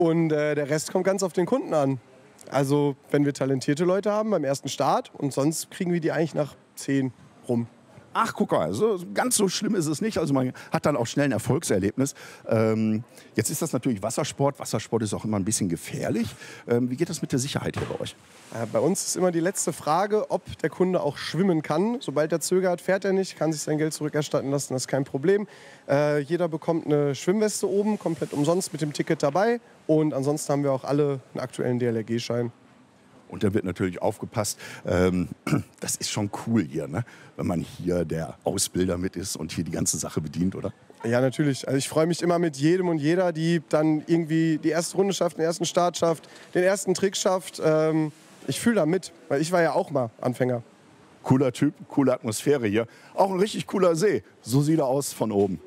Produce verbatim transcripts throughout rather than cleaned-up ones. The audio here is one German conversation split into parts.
Und äh, der Rest kommt ganz auf den Kunden an. Also wenn wir talentierte Leute haben beim ersten Start und sonst kriegen wir die eigentlich nach zehn rum. Ach, guck mal, so, ganz so schlimm ist es nicht. Also man hat dann auch schnell ein Erfolgserlebnis. Ähm, jetzt ist das natürlich Wassersport. Wassersport ist auch immer ein bisschen gefährlich. Ähm, wie geht das mit der Sicherheit hier bei euch? Äh, bei uns ist immer die letzte Frage, ob der Kunde auch schwimmen kann. Sobald er zögert, fährt er nicht, kann sich sein Geld zurückerstatten lassen, das ist kein Problem. Äh, jeder bekommt eine Schwimmweste oben, komplett umsonst mit dem Ticket dabei. Und ansonsten haben wir auch alle einen aktuellen D L R G-Schein. Und da wird natürlich aufgepasst. Ähm, das ist schon cool hier, ne? Wenn man hier der Ausbilder mit ist und hier die ganze Sache bedient, oder? Ja, natürlich. Also ich freue mich immer mit jedem und jeder, die dann irgendwie die erste Runde schafft, den ersten Start schafft, den ersten Trick schafft. Ähm, ich fühle da mit, weil ich war ja auch mal Anfänger. Cooler Typ, coole Atmosphäre hier. Auch ein richtig cooler See. So sieht er aus von oben.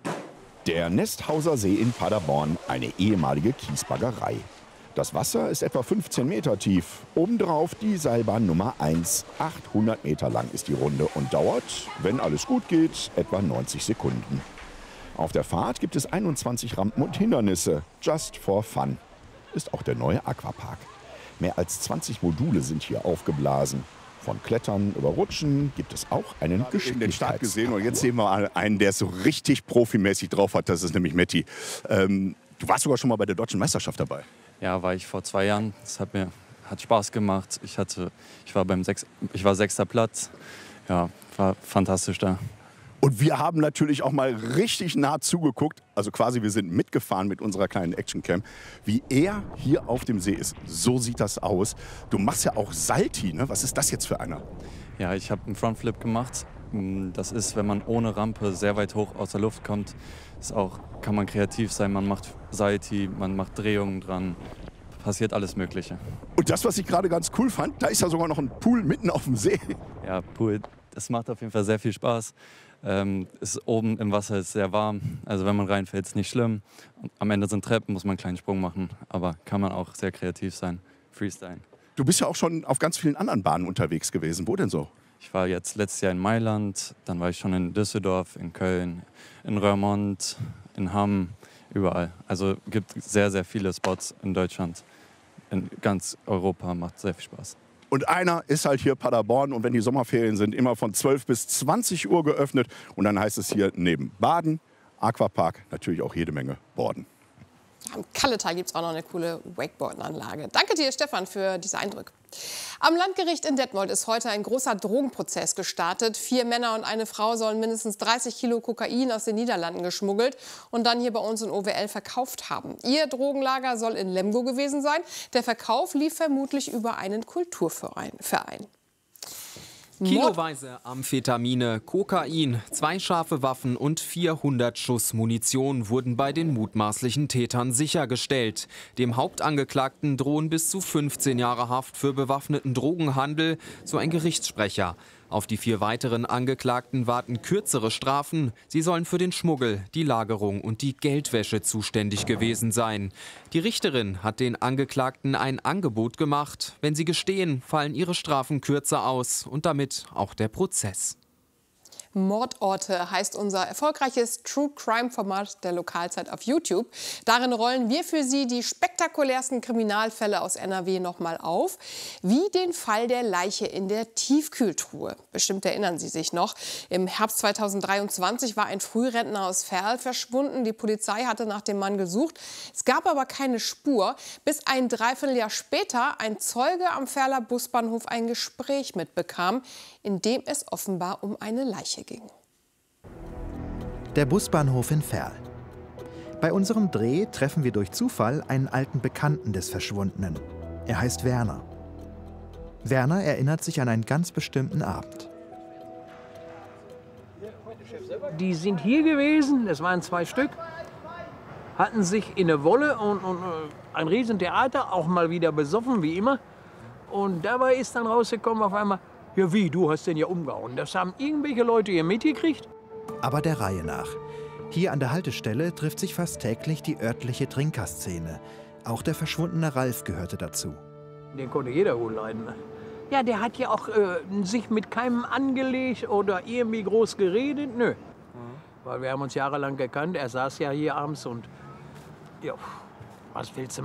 Der Nesthauser See in Paderborn, eine ehemalige Kiesbaggerei. Das Wasser ist etwa fünfzehn Meter tief. Obendrauf die Seilbahn Nummer eins. achthundert Meter lang ist die Runde und dauert, wenn alles gut geht, etwa neunzig Sekunden. Auf der Fahrt gibt es einundzwanzig Rampen und Hindernisse. Just for fun. Ist auch der neue Aquapark. Mehr als zwanzig Module sind hier aufgeblasen. Von Klettern über Rutschen gibt es auch einen Geschicklichkeitsparcours gesehen. Und jetzt sehen wir einen, der es so richtig profimäßig drauf hat. Das ist nämlich Matti. Ähm, du warst sogar schon mal bei der Deutschen Meisterschaft dabei. Ja, war ich vor zwei Jahren. Das hat mir hat Spaß gemacht. Ich, hatte, ich, war beim Sechs, ich war sechster Platz. Ja, war fantastisch da. Und wir haben natürlich auch mal richtig nah zugeguckt. Also quasi, wir sind mitgefahren mit unserer kleinen Actioncam, wie er hier auf dem See ist. So sieht das aus. Du machst ja auch Salti, ne? Was ist das jetzt für einer? Ja, ich habe einen Frontflip gemacht. Das ist, wenn man ohne Rampe sehr weit hoch aus der Luft kommt. Ist auch, kann man kreativ sein, man macht Salti, man macht Drehungen dran, passiert alles Mögliche. Und das, was ich gerade ganz cool fand, da ist ja sogar noch ein Pool mitten auf dem See. Ja, Pool, das macht auf jeden Fall sehr viel Spaß. Ähm, ist oben im Wasser ist sehr warm, also wenn man reinfällt, ist nicht schlimm. Und am Ende sind Treppen, muss man einen kleinen Sprung machen, aber kann man auch sehr kreativ sein, Freestyle. Du bist ja auch schon auf ganz vielen anderen Bahnen unterwegs gewesen. Wo denn so? Ich war jetzt letztes Jahr in Mailand, dann war ich schon in Düsseldorf, in Köln, in Roermond, in Hamm, überall. Also es gibt sehr, sehr viele Spots in Deutschland, in ganz Europa, macht sehr viel Spaß. Und einer ist halt hier Paderborn und wenn die Sommerferien sind, immer von zwölf bis zwanzig Uhr geöffnet. Und dann heißt es hier neben Baden, Aquapark, natürlich auch jede Menge Borden. Am Kalletal gibt es auch noch eine coole Wakeboarden-Anlage. Danke dir, Stefan, für diese Eindrücke. Am Landgericht in Detmold ist heute ein großer Drogenprozess gestartet. Vier Männer und eine Frau sollen mindestens dreißig Kilo Kokain aus den Niederlanden geschmuggelt und dann hier bei uns in O W L verkauft haben. Ihr Drogenlager soll in Lemgo gewesen sein. Der Verkauf lief vermutlich über einen Kulturverein. Verein. Kiloweise Amphetamine, Kokain, zwei scharfe Waffen und vierhundert Schuss Munition wurden bei den mutmaßlichen Tätern sichergestellt. Dem Hauptangeklagten drohen bis zu fünfzehn Jahre Haft für bewaffneten Drogenhandel, so ein Gerichtssprecher. Auf die vier weiteren Angeklagten warten kürzere Strafen. Sie sollen für den Schmuggel, die Lagerung und die Geldwäsche zuständig gewesen sein. Die Richterin hat den Angeklagten ein Angebot gemacht. Wenn sie gestehen, fallen ihre Strafen kürzer aus und damit auch der Prozess. Mordorte heißt unser erfolgreiches True-Crime-Format der Lokalzeit auf YouTube. Darin rollen wir für Sie die spektakulärsten Kriminalfälle aus N R W noch mal auf, wie den Fall der Leiche in der Tiefkühltruhe. Bestimmt erinnern Sie sich noch. Im Herbst zweitausenddreiundzwanzig war ein Frührentner aus Verl verschwunden. Die Polizei hatte nach dem Mann gesucht. Es gab aber keine Spur, bis ein Dreivierteljahr später ein Zeuge am Verler Busbahnhof ein Gespräch mitbekam, in dem es offenbar um eine Leiche ging. Der Busbahnhof in Verl. Bei unserem Dreh treffen wir durch Zufall einen alten Bekannten des Verschwundenen. Er heißt Werner. Werner erinnert sich an einen ganz bestimmten Abend. Die sind hier gewesen, das waren zwei Stück, hatten sich in der Wolle und, und äh, ein Riesentheater, auch mal wieder besoffen, wie immer. Und dabei ist dann rausgekommen auf einmal, ja wie, du hast den ja umgehauen. Das haben irgendwelche Leute hier mitgekriegt. Aber der Reihe nach. Hier an der Haltestelle trifft sich fast täglich die örtliche Trinkerszene. Auch der verschwundene Ralf gehörte dazu. Den konnte jeder wohl leiden. Ja, der hat ja auch äh, sich mit keinem angelegt oder irgendwie groß geredet. Nö. Mhm. Weil wir haben uns jahrelang gekannt. Er saß ja hier abends und ja, was willst du machen?